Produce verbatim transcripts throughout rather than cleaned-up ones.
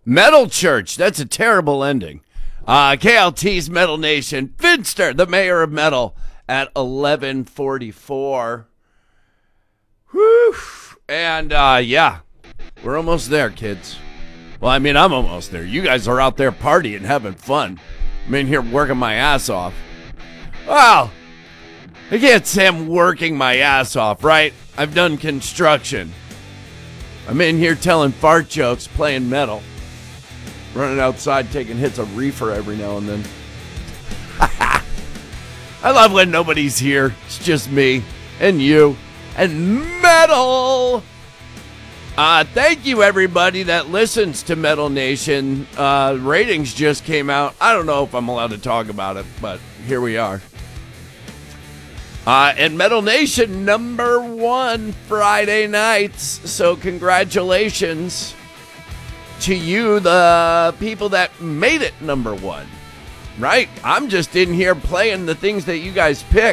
Metal Church. That's a terrible ending. Uh, K L T's Metal Nation. Finster, the mayor of metal, at eleven forty-four. Whew. And, uh, yeah, we're almost there, kids. Well, I mean, I'm almost there. You guys are out there partying, having fun. I'm in here working my ass off. Well, I can't say I'm working my ass off, right? I've done construction. I'm in here telling fart jokes, playing metal. Running outside, taking hits of reefer every now and then. I love when nobody's here. It's just me and you and metal. Uh, thank you, everybody that listens to Metal Nation. Uh, ratings just came out. I don't know if I'm allowed to talk about it, but here we are. Uh, and Metal Nation, number one Friday nights. So congratulations to you, the people that made it number one. Right? I'm just in here playing the things that you guys pick.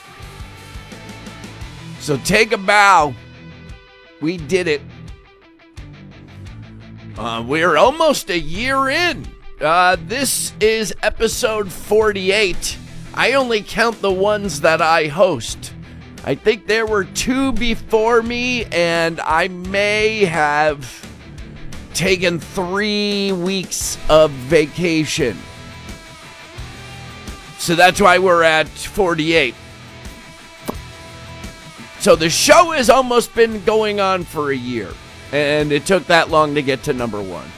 So take a bow. We did it. Uh, we're almost a year in. Uh, this is episode forty-eight. I only count the ones that I host. I think there were two before me, and I may have taken three weeks of vacation. So that's why we're at forty-eight. So the show has almost been going on for a year. And it took that long to get to number one.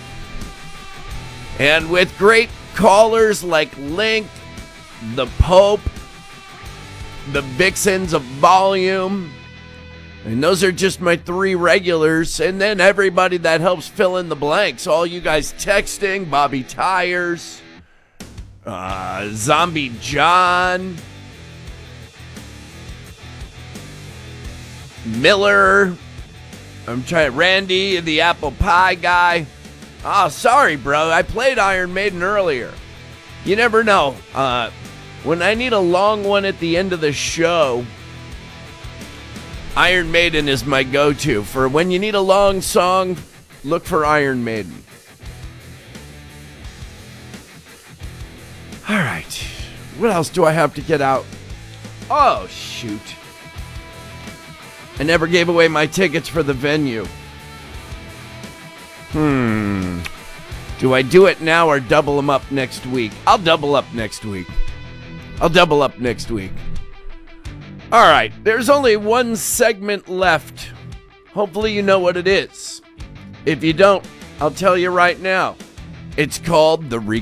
And with great callers like Link, the Pope, the Vixens of Volume, and those are just my three regulars, and then everybody that helps fill in the blanks. All you guys texting, Bobby Tires, uh, Zombie John, Miller, I'm trying, Randy, the apple pie guy. Oh, sorry, bro. I played Iron Maiden earlier. You never know. Uh, when I need a long one at the end of the show, Iron Maiden is my go-to. For when you need a long song, look for Iron Maiden. All right. What else do I have to get out? Oh, shoot. I never gave away my tickets for the venue. Hmm. Do I do it now or double them up next week? I'll double up next week. I'll double up next week. All right. There's only one segment left. Hopefully you know what it is. If you don't, I'll tell you right now. It's called the